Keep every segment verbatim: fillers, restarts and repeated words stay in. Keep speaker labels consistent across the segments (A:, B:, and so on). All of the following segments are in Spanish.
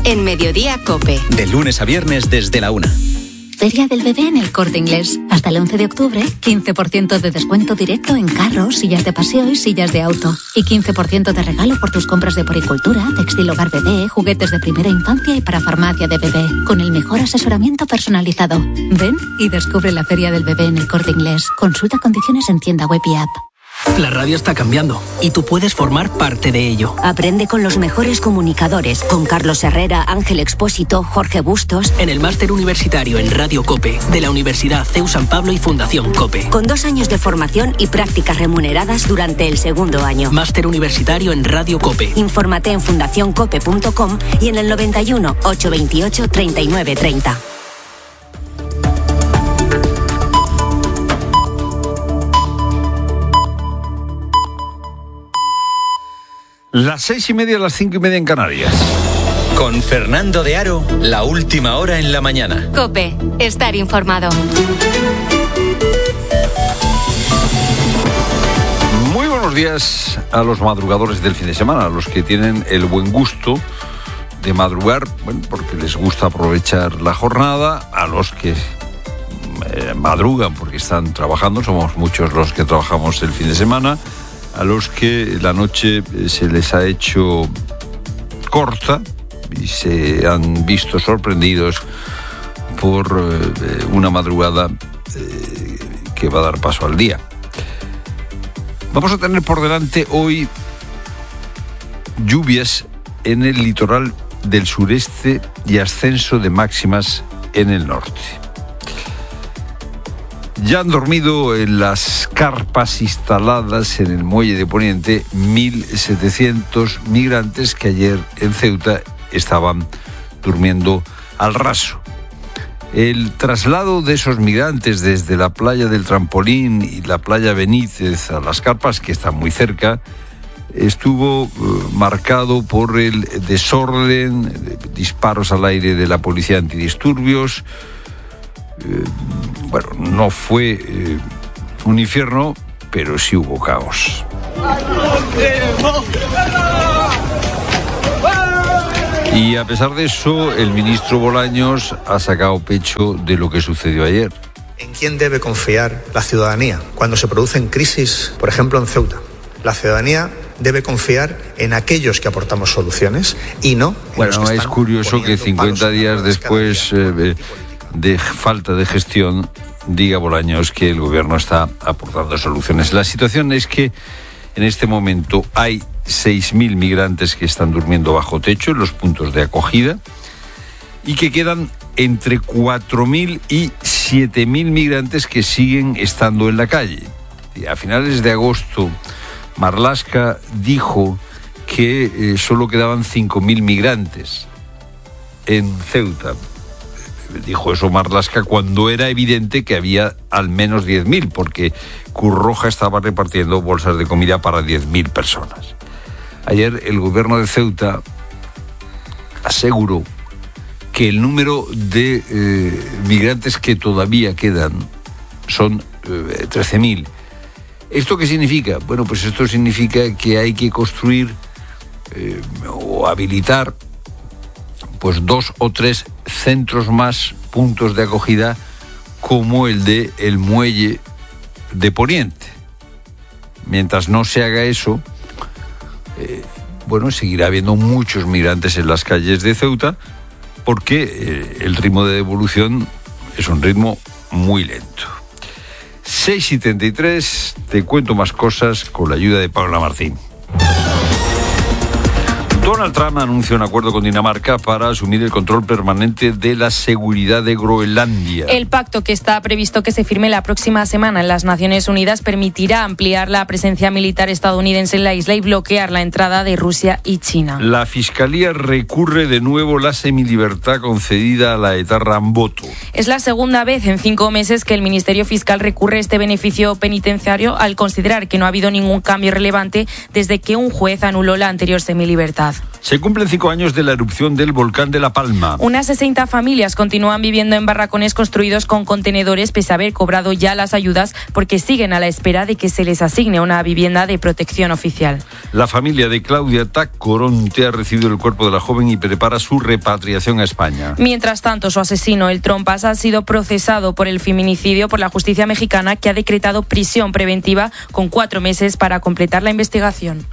A: en Mediodía COPE.
B: De lunes a viernes desde la una.
C: Feria del Bebé en El Corte Inglés. Hasta el once de octubre, quince por ciento de descuento directo en carros, sillas de paseo y sillas de auto. Y quince por ciento de regalo por tus compras de poricultura, textil hogar bebé, juguetes de primera infancia y para farmacia de bebé. Con el mejor asesoramiento personalizado. Ven y descubre la Feria del Bebé en El Corte Inglés. Consulta condiciones en tienda web y app.
D: La radio está cambiando y tú puedes formar parte de ello.
E: Aprende con los mejores comunicadores, con Carlos Herrera, Ángel Expósito, Jorge Bustos.
D: En el máster universitario en Radio COPE de la Universidad C E U San Pablo y Fundación COPE.
E: Con dos años de formación y prácticas remuneradas durante el segundo año.
D: Máster universitario en Radio COPE.
E: Infórmate en fundación cope punto com y en el noventa y uno, ochocientos veintiocho, treinta y nueve treinta.
F: Las seis y media, las cinco y media en Canarias.
B: Con Fernando de Aro, la última hora en la mañana.
A: COPE, estar informado.
F: Muy buenos días a los madrugadores del fin de semana, a los que tienen el buen gusto de madrugar, bueno, porque les gusta aprovechar la jornada, a los que eh, madrugan porque están trabajando, somos muchos los que trabajamos el fin de semana, a los que la noche se les ha hecho corta y se han visto sorprendidos por eh, una madrugada eh, que va a dar paso al día. Vamos a tener por delante hoy lluvias en el litoral del sureste y ascenso de máximas en el norte. Ya han dormido en las carpas instaladas en el muelle de Poniente mil setecientos migrantes que ayer en Ceuta estaban durmiendo al raso. El traslado de esos migrantes desde la playa del Trampolín y la playa Benítez a las carpas, que están muy cerca, estuvo uh, marcado por el desorden, disparos al aire de la policía antidisturbios. Eh, bueno, no fue eh, un infierno, pero sí hubo caos. Y a pesar de eso, el ministro Bolaños ha sacado pecho de lo que sucedió ayer.
G: ¿En quién debe confiar la ciudadanía cuando se producen crisis, por ejemplo en Ceuta? La ciudadanía debe confiar en aquellos que aportamos soluciones y no en
F: bueno,
G: los que
F: es curioso que cincuenta días después eh, de falta de gestión diga Bolaños que el gobierno está aportando soluciones. La situación es que en este momento hay seis mil migrantes que están durmiendo bajo techo en los puntos de acogida y que quedan entre cuatro mil y siete mil migrantes que siguen estando en la calle. Y a finales de agosto, Marlaska dijo que eh, solo quedaban cinco mil migrantes en Ceuta. Dijo eso Marlaska cuando era evidente que había al menos diez mil, porque Cruz Roja estaba repartiendo bolsas de comida para diez mil personas. Ayer el gobierno de Ceuta aseguró que el número de eh, migrantes que todavía quedan son eh, trece mil. ¿Esto qué significa? Bueno, pues esto significa que hay que construir eh, o habilitar pues dos o tres centros más, puntos de acogida, como el de el muelle de Poniente. Mientras no se haga eso, eh, bueno, seguirá habiendo muchos migrantes en las calles de Ceuta, porque eh, el ritmo de devolución es un ritmo muy lento. seis y treinta y tres, te cuento más cosas con la ayuda de Paula Martín. Donald Trump anuncia un acuerdo con Dinamarca para asumir el control permanente de la seguridad de Groenlandia.
H: El pacto, que está previsto que se firme la próxima semana en las Naciones Unidas, permitirá ampliar la presencia militar estadounidense en la isla y bloquear la entrada de Rusia y China.
F: La Fiscalía recurre de nuevo la semilibertad concedida a la etarra Amboto.
H: Es la segunda vez en cinco meses que el Ministerio Fiscal recurre este beneficio penitenciario al considerar que no ha habido ningún cambio relevante desde que un juez anuló la anterior semilibertad. ciudad.
F: Se cumplen cinco años de la erupción del volcán de La Palma.
H: Unas sesenta familias continúan viviendo en barracones construidos con contenedores pese a haber cobrado ya las ayudas porque siguen a la espera de que se les asigne una vivienda de protección oficial.
F: La familia de Claudia Tacoronte ha recibido el cuerpo de la joven y prepara su repatriación a España.
H: Mientras tanto, su asesino, el Trompas, ha sido procesado por el feminicidio por la justicia mexicana, que ha decretado prisión preventiva con cuatro meses para completar la investigación.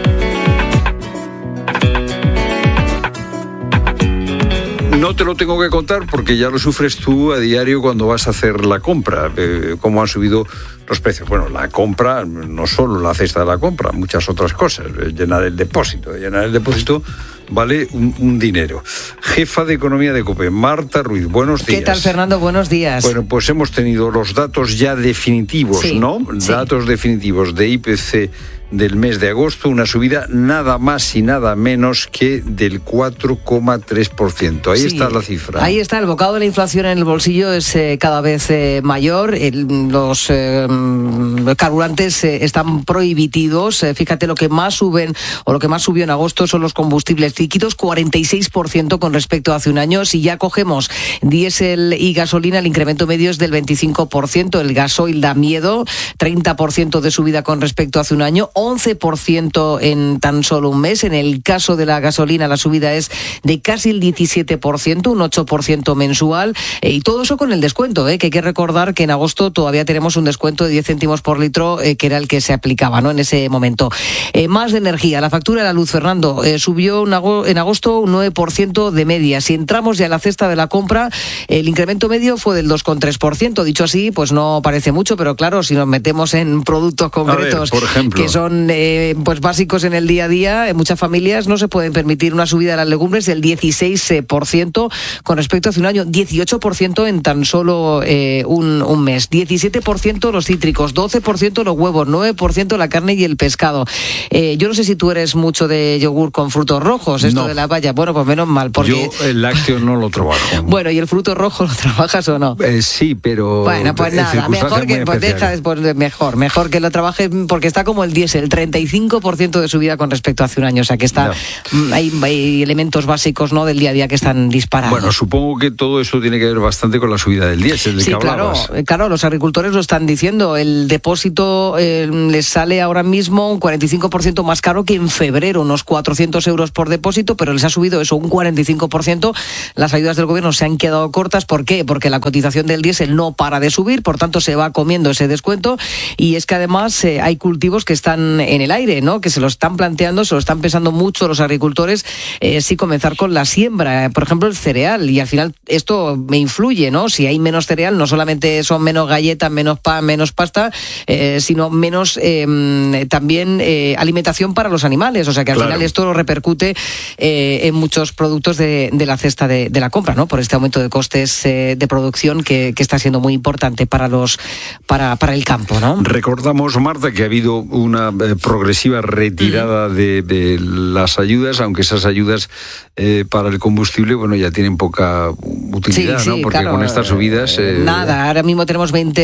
F: No te lo tengo que contar porque ya lo sufres tú a diario cuando vas a hacer la compra, eh, cómo han subido los precios. Bueno, la compra, no solo la cesta de la compra, muchas otras cosas. Eh, llenar el depósito. Llenar el depósito vale un, un dinero. Jefa de Economía de COPE, Marta Ruiz, buenos días.
I: ¿Qué tal, Fernando? Buenos días.
F: Bueno, pues hemos tenido los datos ya definitivos,
I: sí,
F: ¿no?
I: Sí.
F: Datos definitivos de I P C del mes de agosto, una subida nada más y nada menos que del cuatro coma tres por ciento. Ahí sí, está la cifra.
I: Ahí está, el bocado de la inflación en el bolsillo es eh, cada vez eh, mayor. El, los eh, carburantes eh, están prohibidos. Eh, fíjate, lo que más suben o lo que más subió en agosto son los combustibles líquidos, cuarenta y seis por ciento con respecto a hace un año. Si ya cogemos diésel y gasolina, el incremento medio es del veinticinco por ciento. El gasoil da miedo, treinta por ciento de subida con respecto a hace un año. once por ciento en tan solo un mes. En el caso de la gasolina, la subida es de casi el diecisiete por ciento, un ocho por ciento mensual, eh, y todo eso con el descuento, eh, que hay que recordar que en agosto todavía tenemos un descuento de diez céntimos por litro, eh, que era el que se aplicaba, ¿no?, en ese momento. Eh, más de energía. La factura de la luz, Fernando, eh, subió en agosto un nueve por ciento de media. Si entramos ya en la cesta de la compra, el incremento medio fue del dos coma tres por ciento. Dicho así, pues no parece mucho, pero claro, si nos metemos en productos concretos,
F: ver, por ejemplo,
I: que son Eh, pues básicos en el día a día, en muchas familias no se pueden permitir una subida de las legumbres del dieciséis por ciento con respecto a hace un año, dieciocho por ciento en tan solo eh, un, un mes, diecisiete por ciento los cítricos, doce por ciento los huevos, nueve por ciento la carne y el pescado. Eh, yo no sé si tú eres mucho de yogur con frutos rojos, esto
F: no.
I: de la valla. Bueno, pues menos mal, porque
F: yo el lácteo no lo trabajo.
I: Bueno, ¿y el fruto rojo lo trabajas o no?
F: Eh, sí, pero
I: bueno, pues nada, mejor que pues deja, pues mejor, mejor que lo trabajes, porque está como el diésel, treinta y cinco por ciento de subida con respecto a hace un año, o sea que está no. hay, hay elementos básicos, ¿no?, del día a día que están disparados.
F: Bueno, supongo que todo eso tiene que ver bastante con la subida del diésel, de
I: sí,
F: que
I: claro,
F: hablabas.
I: claro, los agricultores lo están diciendo, el depósito eh, les sale ahora mismo un cuarenta y cinco por ciento más caro que en febrero, unos cuatrocientos euros por depósito, pero les ha subido eso un cuarenta y cinco por ciento. Las ayudas del gobierno se han quedado cortas. ¿Por qué? Porque la cotización del diésel no para de subir, por tanto se va comiendo ese descuento, y es que además eh, hay cultivos que están en el aire, ¿no?, que se lo están planteando, se lo están pensando mucho los agricultores, eh, si comenzar con la siembra, por ejemplo el cereal, y al final esto me influye, ¿no? Si hay menos cereal, no solamente son menos galletas, menos pan, menos pasta, eh, sino menos eh, también eh, alimentación para los animales, o sea que al claro. final esto lo repercute eh, en muchos productos de, de la cesta de, de la compra, ¿no?, por este aumento de costes eh, de producción que, que está siendo muy importante para los para, para el campo, ¿no?
F: Recordamos, Marta, que ha habido una eh, progresiva retirada de, de las ayudas, aunque esas ayudas eh, para el combustible, bueno, ya tienen poca utilidad, sí, ¿no?
I: Sí,
F: porque
I: claro,
F: con estas subidas... Eh,
I: nada, ahora mismo tenemos veinte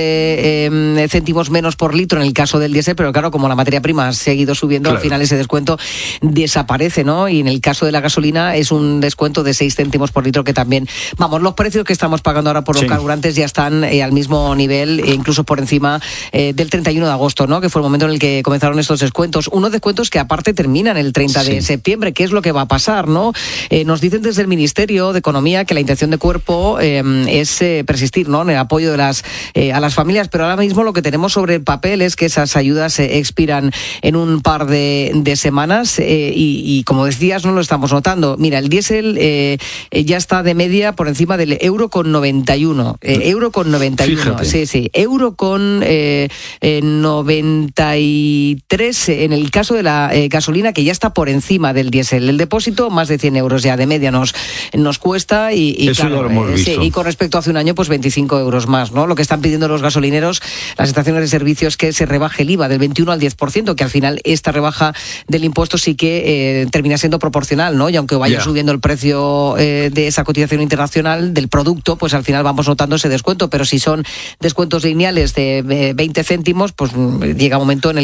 I: eh, céntimos menos por litro en el caso del diésel, pero claro, como la materia prima ha seguido subiendo, claro, al final ese descuento desaparece, ¿no? Y en el caso de la gasolina es un descuento de seis céntimos por litro, que también, vamos, los precios que estamos pagando ahora por los sí. carburantes ya están eh, al mismo nivel, e incluso por encima eh, del treinta y uno de agosto, ¿no?, que fue el momento en el que comenzaron estos descuentos. Unos descuentos que aparte terminan el treinta sí. de septiembre. ¿Qué es lo que va a pasar, no? Eh, nos dicen desde el Ministerio de Economía que la intención de cuerpo eh, es eh, persistir, ¿no?, en el apoyo de las eh, a las familias, pero ahora mismo lo que tenemos sobre el papel es que esas ayudas eh, expiran en un par de, de semanas eh, y, y como decías, no lo estamos notando. Mira, el diésel eh, ya está de media por encima del euro con noventa y uno. Eh, euro con noventa y uno. Fíjate. Sí, sí. Euro con eh, eh, noventa y tres en el caso de la eh, gasolina, que ya está por encima del diésel. El depósito, más de cien euros ya de media nos, nos cuesta y, y
F: eso
I: claro,
F: ya lo hemos
I: eh,
F: visto.
I: Sí, y con respecto a hace un año, pues veinticinco euros más, ¿no? Lo que están pidiendo los gasolineros, las estaciones de servicio, es que se rebaje el I V A del veintiuno al diez por ciento, que al final esta rebaja del impuesto sí que eh, termina siendo proporcional, ¿no? Y aunque vaya yeah. subiendo el precio eh, de esa cotización internacional del producto, pues al final vamos notando ese descuento, pero si son descuentos lineales de eh, veinte céntimos, pues llega un momento en el que sí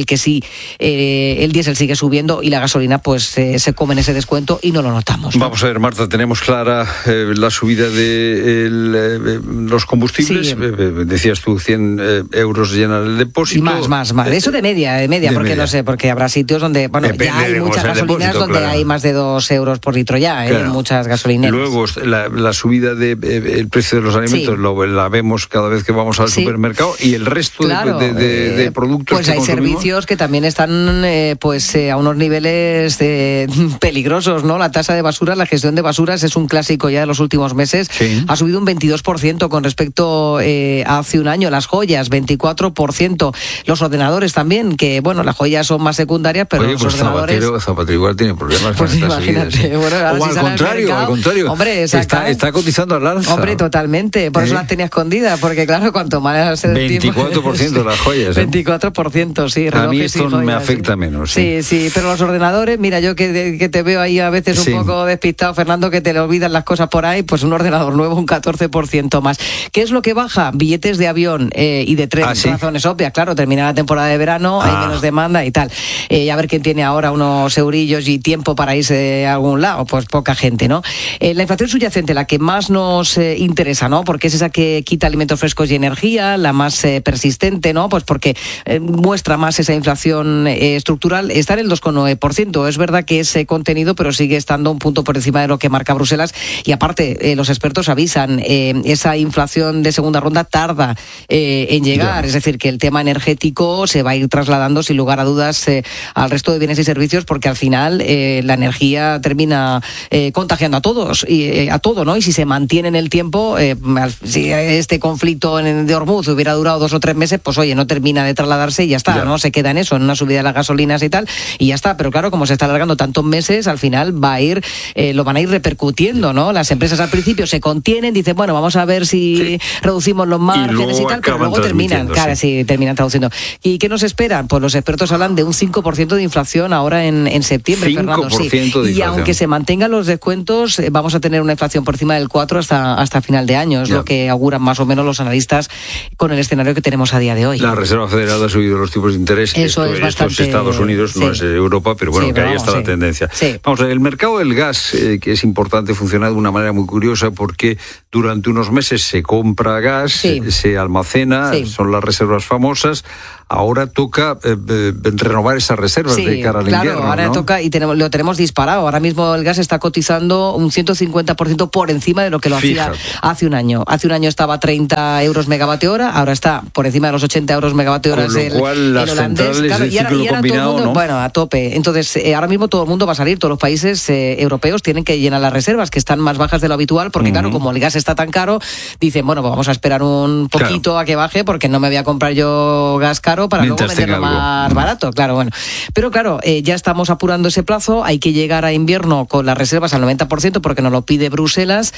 I: eh, el diésel sigue subiendo y la gasolina pues eh, se come en ese descuento y no lo notamos, ¿no?
F: Vamos a ver, Marta, tenemos clara eh, la subida de el, eh, los combustibles. Sí. Eh, decías tú, cien eh, euros llenar el depósito.
I: Y más, más, más. Eso de media, de media, de porque media. No sé, porque habrá sitios donde, bueno, Depende ya hay muchas gasolinas depósito, donde claro. hay más de dos euros por litro ya, claro. ¿eh? Muchas gasolineras.
F: Luego, la, la subida del de, eh, precio de los alimentos sí. lo, la vemos cada vez que vamos al sí. supermercado, y el resto claro. de, de, de, de productos
I: pues
F: que
I: hay consumimos. Servicios que también están eh, pues eh, a unos niveles eh, peligrosos, ¿no? La tasa de basura, la gestión de basuras es un clásico ya de los últimos meses. Sí. Ha subido un veintidós por ciento con respecto eh, a hace un año. Las joyas, veinticuatro por ciento. Los ordenadores también, que bueno, las joyas son más secundarias, pero
F: Oye,
I: los
F: pues
I: ordenadores...
F: Zapatero, Zapatero igual tiene problemas
I: pues con imagínate,
F: seguidas, ¿sí?
I: Bueno,
F: o
I: si
F: al contrario,
I: mercado,
F: al contrario.
I: Hombre,
F: está, está cotizando al alza.
I: Hombre, totalmente. Por ¿Eh? eso las tenía escondidas, porque claro, cuanto más...
F: veinticuatro por ciento las joyas. ¿eh?
I: veinticuatro por ciento, sí.
F: A mí esto joyas, me afecta
I: sí.
F: menos.
I: Sí. sí, sí, pero los ordenadores, mira, yo que, que te veo ahí a veces un sí. poco despistado, Fernando, que te le olvidan las cosas por ahí, pues un ordenador nuevo un catorce por ciento más. ¿Qué es lo que baja? Billetes de avión eh, y de tren, ¿Ah, sí? razones obvias, claro, termina la temporada de verano, ah. hay menos demanda y tal. Eh, y a ver quién tiene ahora unos eurillos y tiempo para irse a algún lado, pues poca gente, ¿no? Eh, la inflación subyacente, la que más nos eh, interesa, ¿no? Porque es esa que quita alimentos frescos y energía, la más eh, persistente, ¿no? Pues porque eh, muestra más esa inflación eh, estructural, está en el dos coma nueve por ciento. Es verdad que es eh, contenido, pero sigue estando un punto por encima de lo que marca Bruselas. Y aparte, eh, los expertos avisan, eh, esa inflación de segunda ronda tarda eh, en llegar. Yeah. Es decir, que el tema energético se va a ir trasladando sin lugar a dudas eh, al resto de bienes y servicios, porque al final eh, la energía termina eh, contagiando a todos y eh, a todo, ¿no? Y si se mantiene en el tiempo, eh, si este conflicto en, de Hormuz hubiera durado dos o tres meses, pues oye, no termina de trasladarse y ya está, yeah. ¿no? Se queda en eso, en una subida de las gasolinas y tal, y ya está. Pero claro, como se está alargando tantos meses, al final va a ir, eh, lo van a ir repercutiendo, ¿no? Las empresas al principio se contienen, dicen, bueno, vamos a ver si sí. reducimos los márgenes y, y tal, pero luego terminan, claro, sí. sí, terminan traduciendo. ¿Y qué nos esperan? Pues los expertos hablan de un cinco por ciento de inflación ahora en, en septiembre, Fernando. Sí.
F: De inflación.
I: Y aunque se mantengan los descuentos, eh, vamos a tener una inflación por encima del cuatro hasta, hasta final de año, es yeah. lo que auguran más o menos los analistas con el escenario que tenemos a día de hoy.
F: La Reserva Federal ha subido los tipos de interés.
I: Eso
F: esto,
I: es bastante...
F: Esto es Estados Unidos, sí. no es Europa, pero bueno, sí, que ahí vamos, está sí. la tendencia.
I: Sí.
F: Vamos a ver, el mercado del gas, eh, que es importante, funciona de una manera muy curiosa, porque durante unos meses se compra gas, sí. se, se almacena, sí. son las reservas famosas. Ahora toca eh, eh, renovar esas reservas sí, de cara al
I: claro,
F: invierno,
I: ahora
F: ¿no?
I: toca y tenemos, lo tenemos disparado. Ahora mismo el gas está cotizando un ciento cincuenta por ciento por encima de lo que lo Fíjate. hacía hace un año. Hace un año estaba a treinta euros megavatio hora, ahora está por encima de los ochenta euros megavatio hora.
F: Con lo
I: el,
F: cual
I: el
F: las
I: holandés,
F: centrales
I: claro,
F: de
I: y ahora,
F: ciclo
I: y ahora
F: combinado,
I: todo el mundo,
F: ¿no?
I: Bueno, a tope. Entonces, eh, ahora mismo todo el mundo va a salir, todos los países eh, europeos tienen que llenar las reservas, que están más bajas de lo habitual, porque uh-huh. claro, como el gas está tan caro, dicen, bueno, pues vamos a esperar un poquito claro. a que baje, porque no me voy a comprar yo gas caro para Mientras luego venderlo más barato, claro, bueno. Pero claro, eh, ya estamos apurando ese plazo, hay que llegar a invierno con las reservas al noventa por ciento porque nos lo pide Bruselas.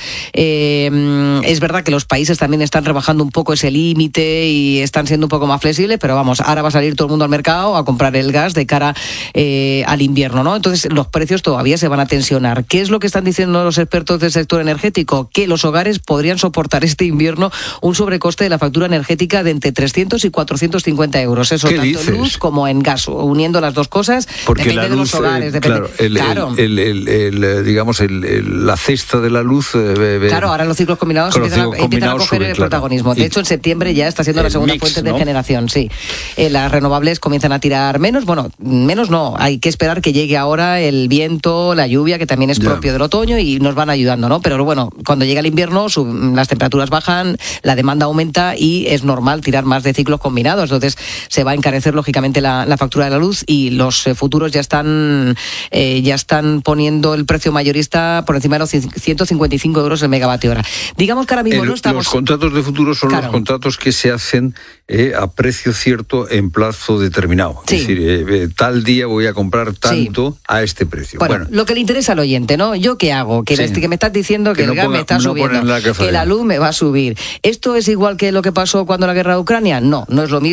I: Eh, es verdad que los países también están rebajando un poco ese límite y están siendo un poco más flexibles, pero vamos, ahora va a salir todo el mundo al mercado a comprar el gas de cara eh, al invierno, ¿no? Entonces los precios todavía se van a tensionar. ¿Qué es lo que están diciendo los expertos del sector energético? Que los hogares podrían soportar este invierno un sobrecoste de la factura energética de entre trescientos y cuatrocientos cincuenta euros. Eso tanto
F: dices?
I: en luz como en gas, uniendo las dos cosas.
F: Porque
I: depende
F: la
I: de
F: luz,
I: los hogares,
F: eh,
I: depende.
F: Claro, el,
I: claro.
F: El, el, el, el, digamos, el, el, la cesta de la luz. Eh,
I: claro, ahora los ciclos combinados
F: los
I: empiezan,
F: ciclos
I: a, empiezan a
F: combinados
I: coger
F: sube,
I: el
F: claro.
I: protagonismo. De
F: y
I: hecho, en septiembre ya está siendo la segunda
F: mix,
I: fuente
F: ¿no?
I: de generación, sí. Eh, las renovables comienzan a tirar menos, bueno, menos no, hay que esperar que llegue ahora el viento, la lluvia, que también es yeah. propio del otoño y nos van ayudando, ¿no? Pero bueno, cuando llega el invierno, sub, las temperaturas bajan, la demanda aumenta y es normal tirar más de ciclos combinados, entonces se va a encarecer lógicamente la, la factura de la luz y los eh, futuros ya están eh, ya están poniendo el precio mayorista por encima de los ciento cincuenta y cinco euros el megavatio hora. Digamos que ahora mismo
F: el,
I: no estamos...
F: Los contratos de futuros son claro. los contratos que se hacen eh, a precio cierto en plazo determinado.
I: Sí.
F: Es decir, eh, eh, tal día voy a comprar tanto sí. a este precio.
I: Bueno,
F: bueno,
I: lo que le interesa al oyente, ¿no? ¿Yo qué hago? Que, sí. la, que me estás diciendo que, que el no gas ponga, me está no subiendo, la que la luz me va a subir. ¿Esto es igual que lo que pasó cuando la guerra de Ucrania? No, no es lo mismo porque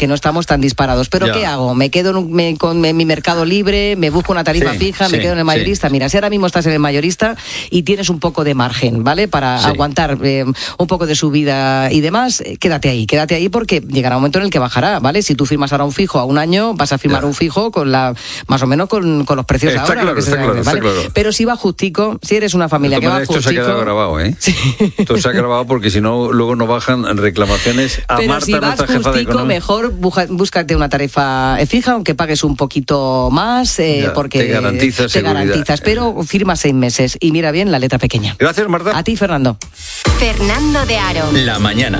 I: que no estamos tan disparados. ¿Pero
F: Ya.
I: qué hago? ¿Me quedo en, un- me- con en mi Mercado Libre? ¿Me busco una tarifa
F: Sí,
I: fija? ¿Me
F: sí,
I: quedo en el mayorista?
F: sí.
I: Mira, si ahora mismo estás en el mayorista y tienes un poco de margen, ¿vale? Para
F: Sí.
I: aguantar eh, un poco de subida y demás, eh, quédate ahí, quédate ahí porque llegará un momento en el que bajará, ¿vale? Si tú firmas ahora un fijo a un año, vas a firmar
F: Ya.
I: un fijo con la más o menos con, con los precios
F: Está
I: ahora.
F: claro,
I: lo que se
F: está
I: vende,
F: claro, está
I: ¿vale?
F: claro.
I: Pero si va justico, si eres una familia
F: De
I: que
F: todas
I: va
F: maneras, esto se ha
I: justico...
F: quedado grabado, ¿eh? Esto se ha grabado porque si no, luego no bajan reclamaciones a
I: Pero
F: Marta,
I: si vas
F: nuestra jefa de
I: justico,
F: economía.
I: mejor buja- búscate una tarifa fija, aunque pagues un poquito más, eh,
F: Ya,
I: porque
F: te garantizas
I: te
F: seguridad.
I: garantizas, pero firma seis meses y mira bien la letra pequeña.
F: Gracias, Marta.
I: A ti, Fernando.
A: Fernando de Aro.
B: La mañana.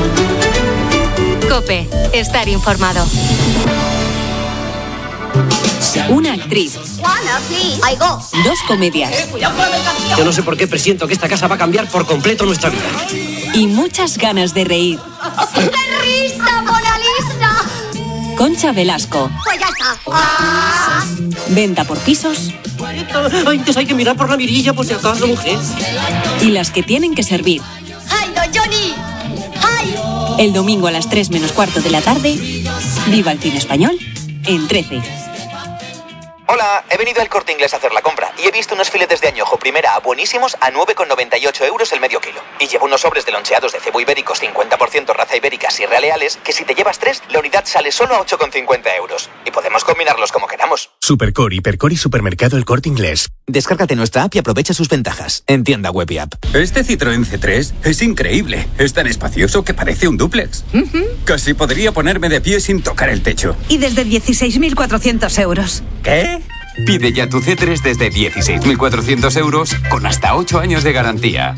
A: Cope, estar informado.
J: Una actriz, dos comedias
D: Yo no sé por qué presiento que esta casa va a cambiar por completo nuestra vida.
J: y muchas ganas de reír.
K: ¡Lista, Mona Lisa!
J: Concha Velasco,
K: Pues ya está. Ah.
J: venta por pisos
D: Antes hay que mirar por la mirilla por si acaso, mujer.
J: y las que tienen que servir.
K: ¡Ay, no, Johnny! ¡Ay!
J: El domingo a las tres menos cuarto de la tarde, viva el cine español en trece.
L: Hola, he venido al Corte Inglés a hacer la compra y he visto unos filetes de añojo primera A buenísimos a nueve con noventa y ocho euros el medio kilo. Y llevo unos sobres de loncheados de cebo ibéricos cincuenta por ciento raza ibéricas y realeales que si te llevas tres, la unidad sale solo a ocho con cincuenta euros. Y podemos combinarlos como queramos.
M: Supercore, Hipercore y Supermercado El Corte Inglés.
N: Descárgate nuestra app y aprovecha sus ventajas. En tienda web y app.
O: Este Citroën C tres es increíble. Es tan espacioso que parece un dúplex. Casi podría ponerme de pie sin tocar el techo.
P: Y desde dieciséis mil cuatrocientos euros.
O: ¿Qué? Pide ya tu C tres desde dieciséis mil cuatrocientos euros con hasta ocho años de garantía.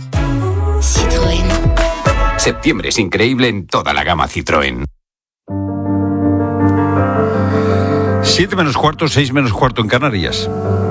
O: Citroën. Septiembre es increíble en toda la gama Citroën.
F: Siete menos cuarto, seis menos cuarto en Canarias.